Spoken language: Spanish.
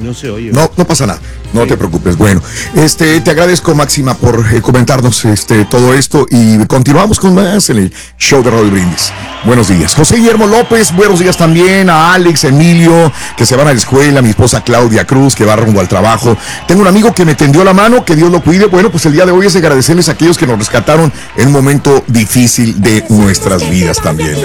No se oye. No pasa nada, no te preocupes. Bueno, te agradezco, Máxima, por comentarnos todo esto y continuamos con más en el show de Raúl Brindis. Buenos días. José Guillermo López, buenos días también a Alex, Emilio, que se van a la escuela, mi esposa Claudia Cruz, que va rumbo al trabajo. Tengo un amigo que me tendió la mano, que Dios lo cuide. Bueno, pues el día de hoy es agradecerles a aquellos que nos rescataron en un momento difícil de nuestras vidas también.